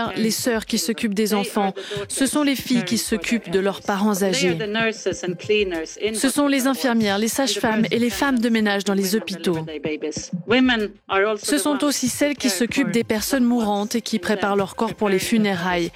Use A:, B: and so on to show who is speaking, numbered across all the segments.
A: infirmières, les sœurs qui s'occupent des enfants. Ce sont les filles qui s'occupent de leurs parents âgés. Ce sont les infirmières, les sages-femmes et les femmes de ménage dans les hôpitaux. Ce sont aussi celles qui s'occupent des personnes mourantes et qui préparent leur corps pour les funérailles.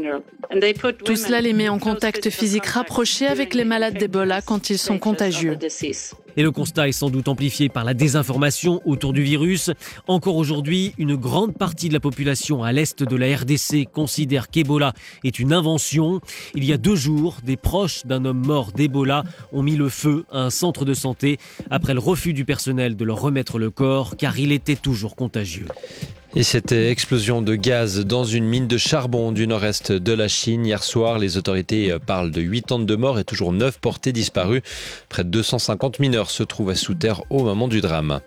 A: Tout cela les met en contact physique rapproché avec les malades d'Ebola quand ils sont contagieux.
B: Et le constat est sans doute amplifié par la désinformation autour du virus. Encore aujourd'hui, une grande partie de la population à l'est de la RDC considère qu'Ebola est une invention. Il y a 2 jours, des proches d'un homme mort d'Ebola ont mis le feu à un centre de santé après le refus du personnel de leur remettre le corps car il était toujours contagieux.
C: Et cette explosion de gaz dans une mine de charbon du nord-est de la Chine. Hier soir, les autorités parlent de 82 morts et toujours 9 portés disparus. Près de 250 mineurs se trouvaient sous terre au moment du drame.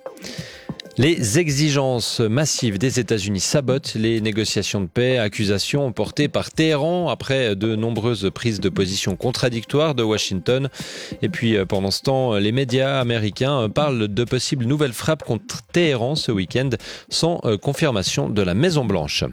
C: Les exigences massives des États-Unis sabotent les négociations de paix, accusations portées par Téhéran après de nombreuses prises de position contradictoires de Washington. Et puis pendant ce temps, les médias américains parlent de possibles nouvelles frappes contre Téhéran ce week-end sans confirmation de la Maison-Blanche.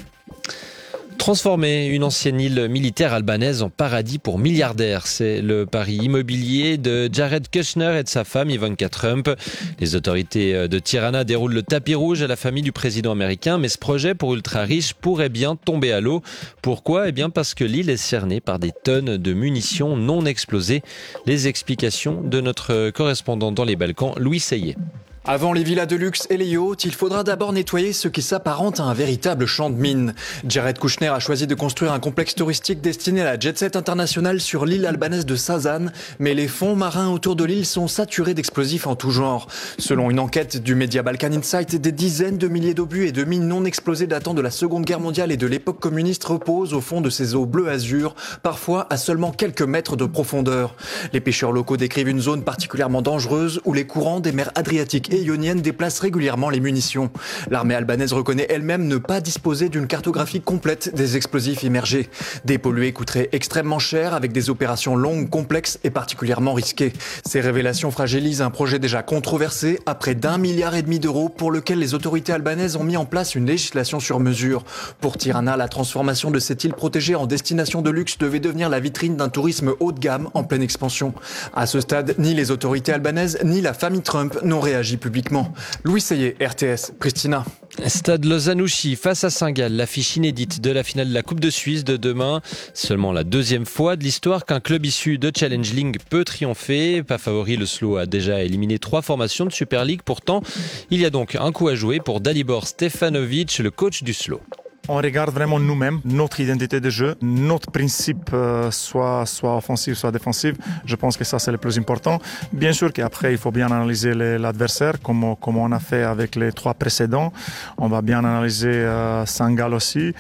C: Transformer une ancienne île militaire albanaise en paradis pour milliardaires, c'est le pari immobilier de Jared Kushner et de sa femme Ivanka Trump. Les autorités de Tirana déroulent le tapis rouge à la famille du président américain, mais ce projet pour ultra-riches pourrait bien tomber à l'eau. Pourquoi ? Parce que l'île est cernée par des tonnes de munitions non explosées. Les explications de notre correspondant dans les Balkans, Louis Seyé.
D: Avant les villas de luxe et les yachts, il faudra d'abord nettoyer ce qui s'apparente à un véritable champ de mines. Jared Kushner a choisi de construire un complexe touristique destiné à la jet-set internationale sur l'île albanaise de Sazan, mais les fonds marins autour de l'île sont saturés d'explosifs en tout genre. Selon une enquête du média Balkan Insight, des dizaines de milliers d'obus et de mines non explosées datant de la Seconde Guerre mondiale et de l'époque communiste reposent au fond de ces eaux bleu azur, parfois à seulement quelques mètres de profondeur. Les pêcheurs locaux décrivent une zone particulièrement dangereuse où les courants des mers Adriatiques et Ionienne déplace régulièrement les munitions. L'armée albanaise reconnaît elle-même ne pas disposer d'une cartographie complète des explosifs immergés. Dépolluer coûterait extrêmement cher avec des opérations longues, complexes et particulièrement risquées. Ces révélations fragilisent un projet déjà controversé à près d'1,5 milliard d'euros pour lequel les autorités albanaises ont mis en place une législation sur mesure. Pour Tirana, la transformation de cette île protégée en destination de luxe devait devenir la vitrine d'un tourisme haut de gamme en pleine expansion. À ce stade, ni les autorités albanaises ni la famille Trump n'ont réagi publiquement. Louis Seyé, RTS, Pristina.
C: Stade Lozanouchi face à Saint-Gall, l'affiche inédite de la finale de la Coupe de Suisse de demain. Seulement la 2e fois de l'histoire qu'un club issu de Challenge League peut triompher. Pas favori, le SLO a déjà éliminé 3 formations de Super League. Pourtant, il y a donc un coup à jouer pour Dalibor Stefanovic, le coach du SLO.
E: On regarde vraiment nous-mêmes, notre identité de jeu, notre principe, soit offensif, soit défensif. Je pense que ça, c'est le plus important. Bien sûr qu'après, il faut bien analyser l'adversaire, comme on a fait avec les 3 précédents. On va bien analyser Saint-Gall aussi.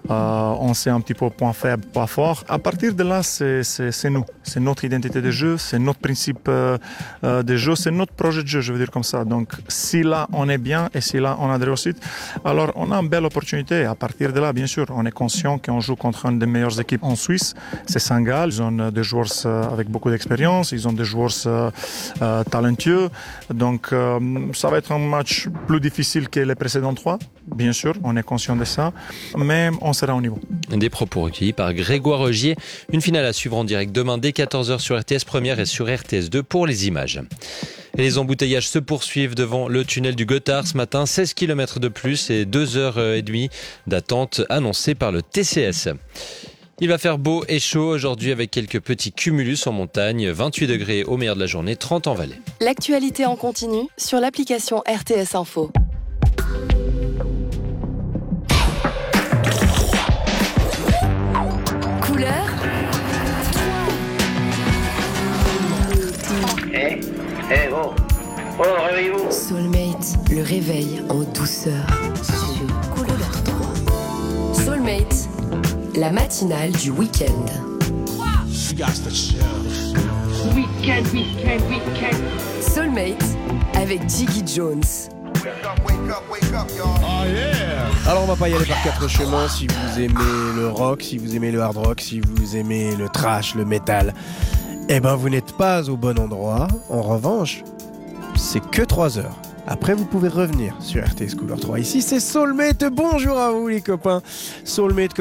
E: On sait un petit peu point faible, point fort. À partir de là, c'est nous. C'est notre identité de jeu, c'est notre principe de jeu, c'est notre projet de jeu, je veux dire comme ça. Donc, si là, on est bien et si là, on a des réussites, alors on a une belle opportunité. À partir de là, bien sûr, on est conscient qu'on joue contre une des meilleures équipes en Suisse, c'est Saint-Gall. Ils ont des joueurs avec beaucoup d'expérience, ils ont des joueurs talentueux. Donc, ça va être un match plus difficile que les précédents 3. Bien sûr, on est conscient de ça, mais on sera au niveau.
C: Des propos recueillis par Grégoire Rogier. Une finale à suivre en direct demain dès 14h sur RTS Première et sur RTS 2 pour les images. Et les embouteillages se poursuivent devant le tunnel du Gothard ce matin. 16 km de plus et 2h30 d'attente annoncée par le TCS. Il va faire beau et chaud aujourd'hui avec quelques petits cumulus en montagne. 28 degrés au meilleur de la journée, 30 en vallée.
F: L'actualité en continu sur l'application RTS Info. Couleur.
G: Oh, réveillez-vous.
F: Soulmate, le réveil en douceur sur Couleur 3. Soulmate, la matinale du week-end. Week-end. Soulmate avec Jiggy Jones.
H: Alors on va pas y aller par 4 chemins. Si vous aimez le rock, si vous aimez le hard rock, si vous aimez le thrash, le metal, eh ben vous n'êtes pas au bon endroit. En revanche, c'est que 3 heures. Après, vous pouvez revenir sur RTS Couleur 3. Ici, c'est Soulmate. Bonjour à vous, les copains. Soulmate,